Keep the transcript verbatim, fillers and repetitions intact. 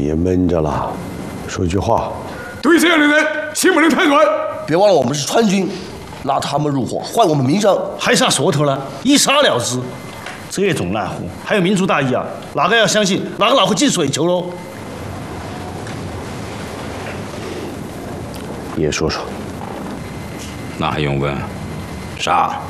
别闷着了，说句话。 对这样的人，心不能太软。 别忘了，我们是川军，拉他们入伙，换我们名声， 还差说头了，一杀了之。这种烂货，还有民族大义啊？哪个要相信，哪个老会进水球喽？ 也说说。 那还用问？杀！